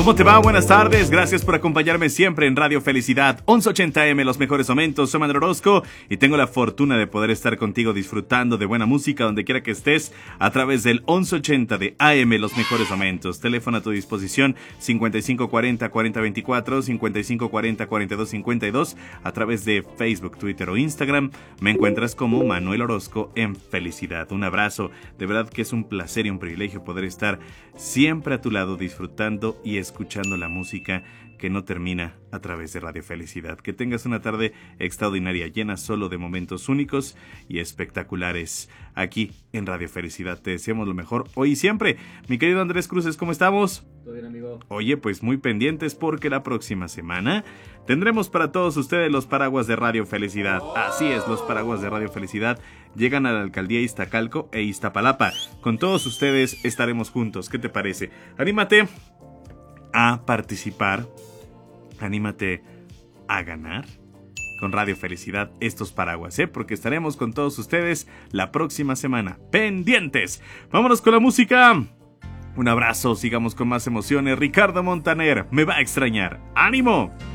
¿Cómo te va? Buenas tardes, gracias por acompañarme siempre en Radio Felicidad 1180M, los mejores momentos. Soy Manuel Orozco y tengo la fortuna de poder estar contigo disfrutando de buena música donde quiera que estés a través del 1180 de AM, los mejores momentos. Teléfono a tu disposición 5540-4024, 5540-4252, a través de Facebook, Twitter o Instagram. Me encuentras como Manuel Orozco en Felicidad. Un abrazo, de verdad que es un placer y un privilegio poder estar siempre a tu lado disfrutando y escuchando la música que no termina a través de Radio Felicidad. Que tengas una tarde extraordinaria, llena solo de momentos únicos y espectaculares. Aquí en Radio Felicidad te deseamos lo mejor hoy y siempre. Mi querido Andrés Cruces, ¿cómo estamos? Todo bien, amigo. Oye, pues muy pendientes porque la próxima semana tendremos para todos ustedes los paraguas de Radio Felicidad. Así es, los paraguas de Radio Felicidad llegan a la alcaldía Iztacalco e Iztapalapa. Con todos ustedes estaremos juntos. ¿Qué te parece? Anímate a participar, anímate a ganar con Radio Felicidad estos paraguas, porque estaremos con todos ustedes la próxima semana. ¡Pendientes! ¡Vámonos con la música! Un abrazo, sigamos con más emociones. Ricardo Montaner, me va a extrañar. ¡Ánimo!